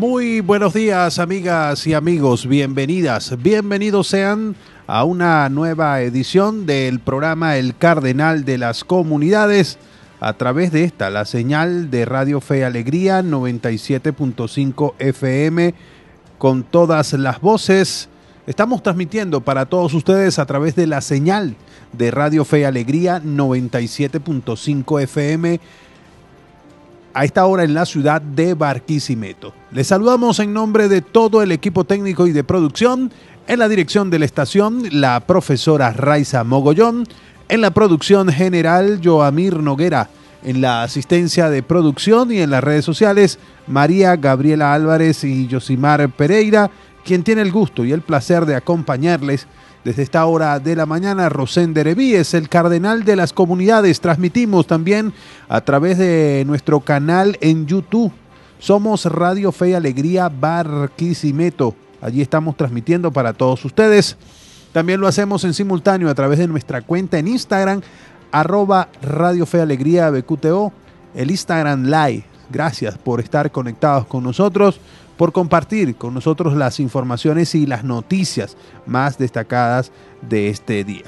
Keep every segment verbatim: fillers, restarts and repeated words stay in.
Muy buenos días, amigas y amigos, bienvenidas, bienvenidos sean a una nueva edición del programa El Cardenal de las Comunidades, a través de esta, la señal de Radio Fe y Alegría noventa y siete punto cinco F M, con todas las voces. Estamos transmitiendo para todos ustedes a través de la señal de Radio Fe y Alegría noventa y siete punto cinco F M, a esta hora en la ciudad de Barquisimeto. Les saludamos en nombre de todo el equipo técnico y de producción. En la dirección de la estación, la profesora Raiza Mogollón. En la producción general, Joamir Noguera. En la asistencia de producción y en las redes sociales, María Gabriela Álvarez y Yosimar Pereira, quien tiene el gusto y el placer de acompañarles desde esta hora de la mañana. Rosender Evíes, el Cardenal de las Comunidades. Transmitimos también a través de nuestro canal en YouTube. Somos Radio Fe y Alegría Barquisimeto. Allí estamos transmitiendo para todos ustedes. También lo hacemos en simultáneo a través de nuestra cuenta en Instagram, arroba Radio Fe y Alegría B Q T O, el Instagram Live. Gracias por estar conectados con nosotros, por compartir con nosotros las informaciones y las noticias más destacadas de este día.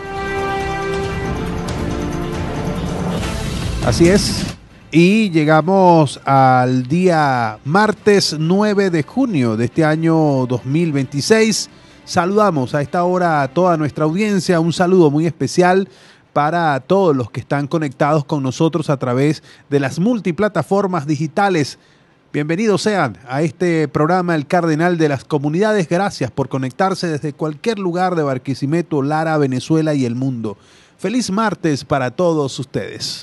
Así es, y llegamos al día martes nueve de junio de este año dos mil veintiséis. Saludamos a esta hora a toda nuestra audiencia, un saludo muy especial para todos los que están conectados con nosotros a través de las multiplataformas digitales. Bienvenidos sean a este programa El Cardenal de las Comunidades. Gracias por conectarse desde cualquier lugar de Barquisimeto, Lara, Venezuela y el mundo. Feliz martes para todos ustedes.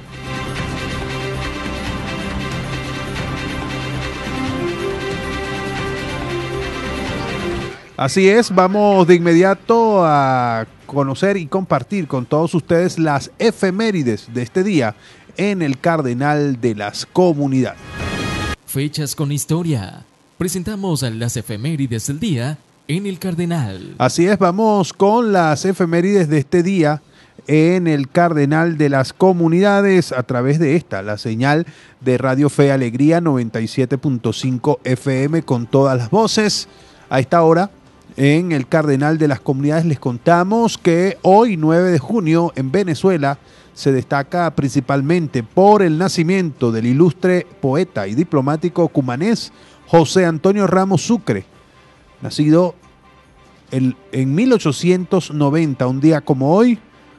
Así es, vamos de inmediato a conocer y compartir con todos ustedes las efemérides de este día en El Cardenal de las Comunidades. Fechas con historia. Presentamos las efemérides del día en El Cardenal. Así es, vamos con las efemérides de este día en El Cardenal de las Comunidades a través de esta, la señal de Radio Fe y Alegría noventa y siete punto cinco F M, con todas las voces. A esta hora, en El Cardenal de las Comunidades, les contamos que hoy, nueve de junio, en Venezuela, se destaca principalmente por el nacimiento del ilustre poeta y diplomático cumanés José Antonio Ramos Sucre, nacido el, en mil ochocientos noventa, un día como hoy,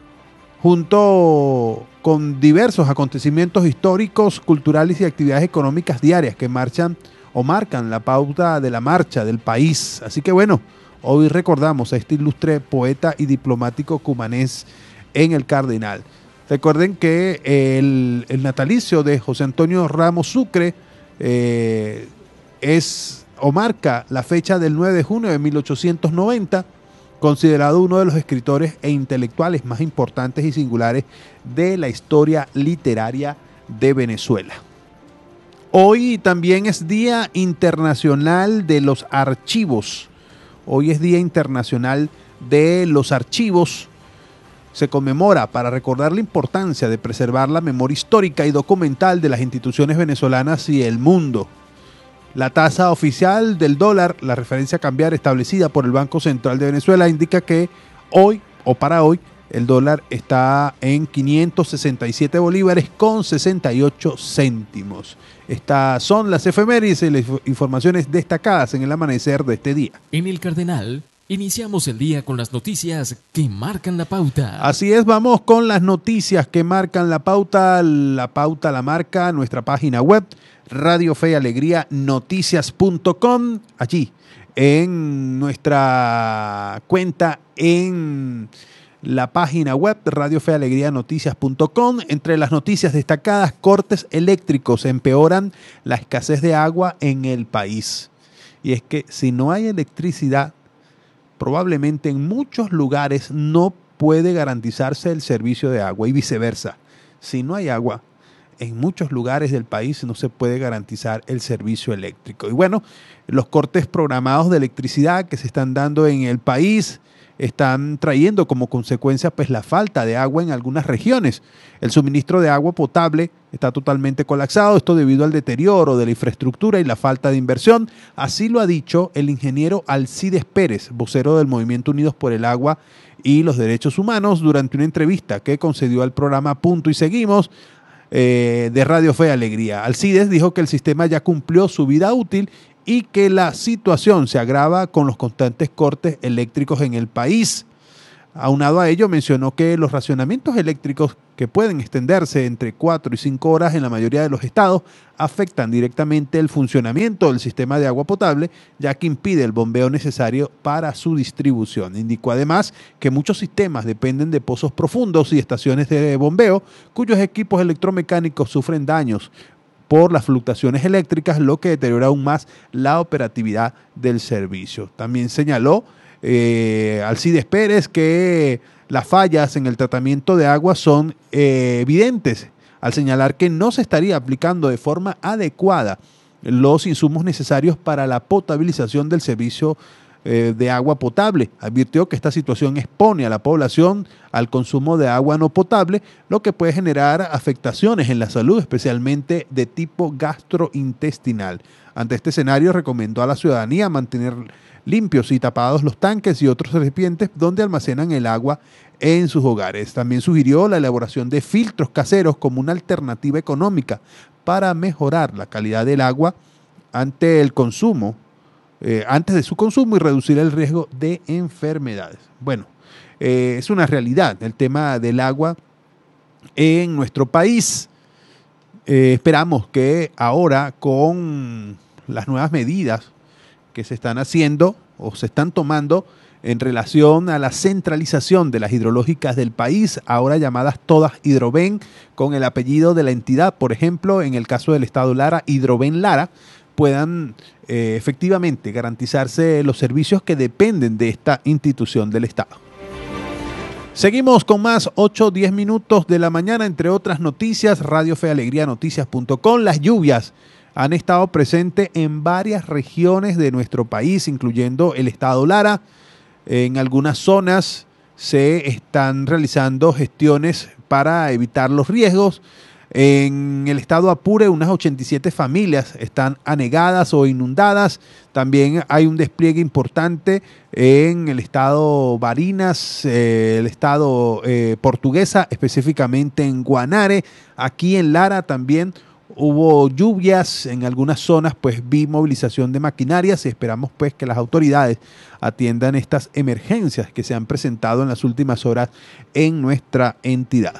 junto con diversos acontecimientos históricos, culturales y actividades económicas diarias que marchan o marcan la pauta de la marcha del país. Así que bueno, hoy recordamos a este ilustre poeta y diplomático cumanés en El Cardenal. Recuerden que el, el natalicio de José Antonio Ramos Sucre eh, es o marca la fecha del nueve de junio de mil ochocientos noventa, considerado uno de los escritores e intelectuales más importantes y singulares de la historia literaria de Venezuela. Hoy también es Día Internacional de los Archivos. Hoy es Día Internacional de los Archivos. Se conmemora para recordar la importancia de preservar la memoria histórica y documental de las instituciones venezolanas y el mundo. La tasa oficial del dólar, la referencia cambiaria establecida por el Banco Central de Venezuela, indica que hoy o para hoy el dólar está en quinientos sesenta y siete bolívares con sesenta y ocho céntimos. Estas son las efemérides y las informaciones destacadas en el amanecer de este día. En El Cardenal, iniciamos el día con las noticias que marcan la pauta. Así es, vamos con las noticias que marcan la pauta. La pauta la marca nuestra página web, Radio Fe y Alegría Noticias punto com. Allí, en nuestra cuenta en la página web Radio Fe y Alegría Noticias punto com. Entre las noticias destacadas, cortes eléctricos empeoran la escasez de agua en el país. Y es que si no hay electricidad, probablemente en muchos lugares no puede garantizarse el servicio de agua y viceversa. Si no hay agua, en muchos lugares del país no se puede garantizar el servicio eléctrico. Y bueno, los cortes programados de electricidad que se están dando en el país están trayendo como consecuencia pues la falta de agua en algunas regiones. El suministro de agua potable está totalmente colapsado, esto debido al deterioro de la infraestructura y la falta de inversión. Así lo ha dicho el ingeniero Alcides Pérez, vocero del Movimiento Unidos por el Agua y los Derechos Humanos, durante una entrevista que concedió al programa Punto y Seguimos eh, de Radio Fe y Alegría. Alcides dijo que el sistema ya cumplió su vida útil y que la situación se agrava con los constantes cortes eléctricos en el país. Aunado a ello, mencionó que los racionamientos eléctricos, que pueden extenderse entre cuatro y cinco horas en la mayoría de los estados, afectan directamente el funcionamiento del sistema de agua potable, ya que impide el bombeo necesario para su distribución. Indicó además que muchos sistemas dependen de pozos profundos y estaciones de bombeo, cuyos equipos electromecánicos sufren daños por las fluctuaciones eléctricas, lo que deteriora aún más la operatividad del servicio. También señaló eh, Alcides Pérez que las fallas en el tratamiento de agua son eh, evidentes, al señalar que no se estaría aplicando de forma adecuada los insumos necesarios para la potabilización del servicio eh, de agua potable. Advirtió que esta situación expone a la población al consumo de agua no potable, lo que puede generar afectaciones en la salud, especialmente de tipo gastrointestinal. Ante este escenario, recomendó a la ciudadanía mantener limpios y tapados los tanques y otros recipientes donde almacenan el agua en sus hogares. También sugirió la elaboración de filtros caseros como una alternativa económica para mejorar la calidad del agua ante el consumo, eh, antes de su consumo y reducir el riesgo de enfermedades. Bueno, eh, es una realidad el tema del agua en nuestro país. Eh, esperamos que ahora, con las nuevas medidas que se están haciendo o se están tomando en relación a la centralización de las hidrológicas del país, ahora llamadas todas Hidroven, con el apellido de la entidad, por ejemplo, en el caso del Estado Lara, Hidroven Lara, puedan eh, efectivamente garantizarse los servicios que dependen de esta institución del Estado. Seguimos con más, ocho, diez minutos de la mañana, entre otras noticias, Radio Fe Alegría Noticias punto com. Las lluvias han estado presentes en varias regiones de nuestro país, incluyendo el Estado Lara. En algunas zonas se están realizando gestiones para evitar los riesgos. En el estado Apure, unas ochenta y siete familias están anegadas o inundadas. También hay un despliegue importante en el estado Barinas, eh, el estado eh, Portuguesa, específicamente en Guanare. Aquí en Lara también hubo lluvias en algunas zonas, pues vi movilización de maquinarias y esperamos pues que las autoridades atiendan estas emergencias que se han presentado en las últimas horas en nuestra entidad.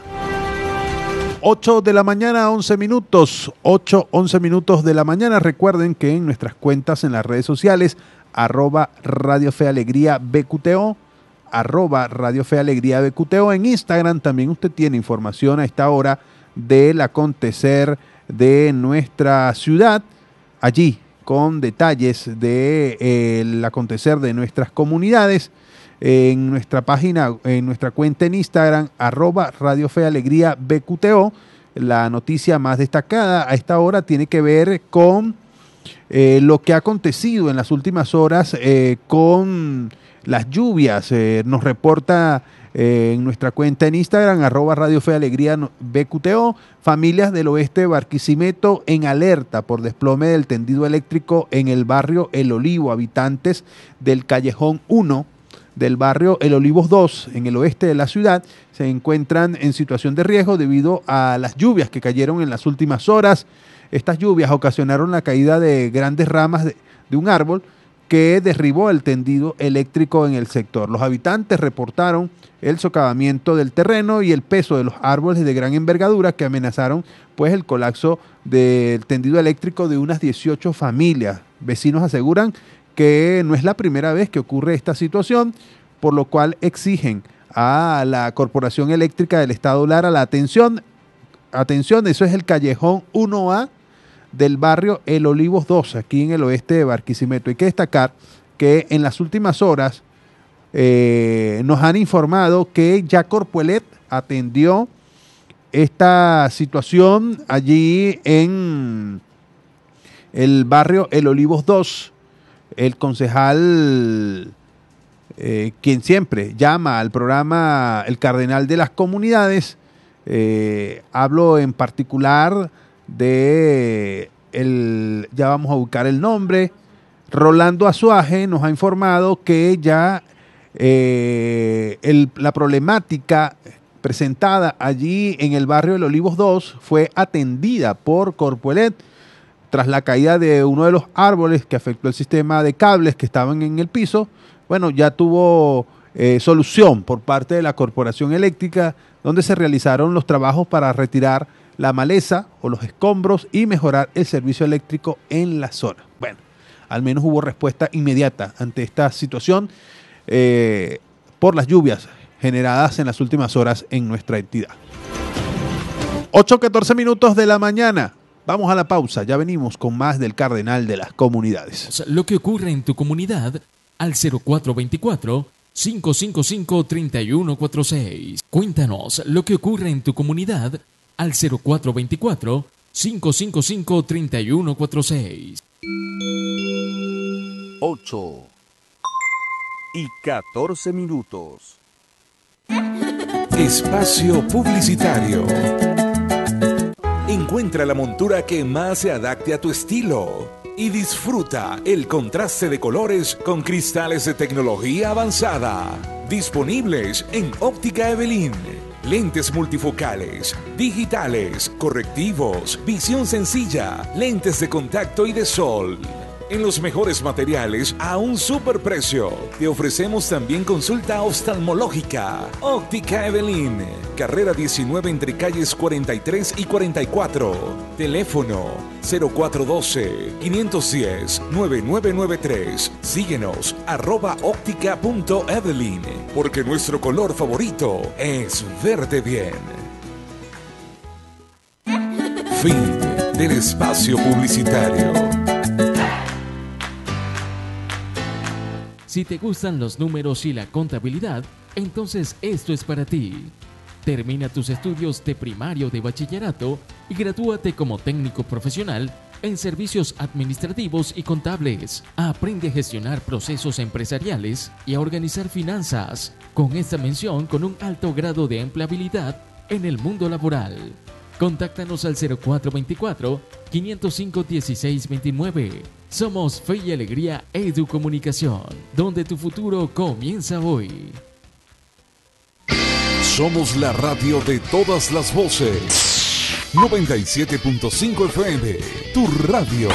ocho de la mañana, once minutos, ocho, once minutos de la mañana. Recuerden que en nuestras cuentas en las redes sociales, arroba Radio Fe Alegría B Q T O, arroba Radio Fe Alegría B Q T O, en Instagram también usted tiene información a esta hora del acontecer de nuestra ciudad, allí con detalles del de, eh, acontecer de nuestras comunidades. En nuestra página, en nuestra cuenta en Instagram, arroba Radio Fe Alegría B Q T O, la noticia más destacada a esta hora tiene que ver con eh, lo que ha acontecido en las últimas horas eh, con las lluvias. Eh, nos reporta eh, en nuestra cuenta en Instagram, arroba Radio Fe Alegría B Q T O, familias del oeste de Barquisimeto en alerta por desplome del tendido eléctrico en el barrio El Olivo. Habitantes del Callejón uno del barrio El Olivos dos, en el oeste de la ciudad, se encuentran en situación de riesgo debido a las lluvias que cayeron en las últimas horas. Estas lluvias ocasionaron la caída de grandes ramas de, de un árbol que derribó el tendido eléctrico en el sector. Los habitantes reportaron el socavamiento del terreno y el peso de los árboles de gran envergadura que amenazaron pues el colapso del tendido eléctrico de unas dieciocho familias. Vecinos aseguran que no es la primera vez que ocurre esta situación, por lo cual exigen a la Corporación Eléctrica del Estado Lara la atención. Atención, eso es el Callejón uno A del barrio El Olivos dos, aquí en el oeste de Barquisimeto. Hay que destacar que en las últimas horas eh, nos han informado que ya Corpuelet atendió esta situación allí en el barrio El Olivos dos. El concejal eh, quien siempre llama al programa El Cardenal de las Comunidades. Eh, hablo en particular de, el, ya vamos a buscar el nombre, Rolando Azuaje nos ha informado que ya eh, el, la problemática presentada allí en el barrio del Olivos dos fue atendida por Corpoelec tras la caída de uno de los árboles que afectó el sistema de cables que estaban en el piso. Bueno, ya tuvo eh, solución por parte de la Corporación Eléctrica, donde se realizaron los trabajos para retirar la maleza o los escombros y mejorar el servicio eléctrico en la zona. Bueno, al menos hubo respuesta inmediata ante esta situación eh, por las lluvias generadas en las últimas horas en nuestra entidad. ocho catorce minutos de la mañana. Vamos a la pausa, ya venimos con más del Cardenal de las Comunidades. Lo que ocurre en tu comunidad al cero cuatro dos cuatro, cinco cinco cinco, tres uno cuatro seis. Cuéntanos lo que ocurre en tu comunidad al cero cuatro dos cuatro, cinco cinco cinco, tres uno cuatro seis. ocho y catorce minutos. Espacio publicitario. Encuentra la montura que más se adapte a tu estilo y disfruta el contraste de colores con cristales de tecnología avanzada. Disponibles en Óptica Evelyn. Lentes multifocales, digitales, correctivos, visión sencilla, lentes de contacto y de sol. En los mejores materiales a un superprecio. Te ofrecemos también consulta oftalmológica. Óptica Evelyn. Carrera diecinueve entre calles cuarenta y tres y cuarenta y cuatro. Teléfono cero cuatro uno dos, cinco uno cero, nueve nueve nueve tres. Síguenos arroba óptica punto evelyn. Porque nuestro color favorito es verde bien. Fin del espacio publicitario. Si te gustan los números y la contabilidad, entonces esto es para ti. Termina tus estudios de primario de bachillerato y gradúate como técnico profesional en servicios administrativos y contables. Aprende a gestionar procesos empresariales y a organizar finanzas, con esta mención con un alto grado de empleabilidad en el mundo laboral. Contáctanos al cero cuatro dos cuatro, cinco cero cinco, uno seis dos nueve. Somos Fe y Alegría Educomunicación, donde tu futuro comienza hoy. Somos la radio de todas las voces. noventa y siete punto cinco F M, tu radio.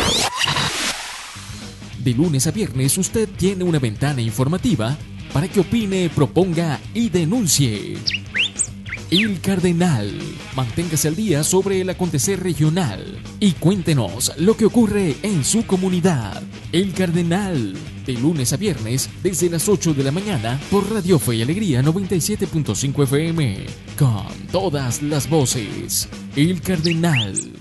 De lunes a viernes usted tiene una ventana informativa para que opine, proponga y denuncie. El Cardenal. Manténgase al día sobre el acontecer regional y cuéntenos lo que ocurre en su comunidad. El Cardenal. De lunes a viernes desde las ocho de la mañana por Radio Fe y Alegría noventa y siete punto cinco F M. Con todas las voces. El Cardenal.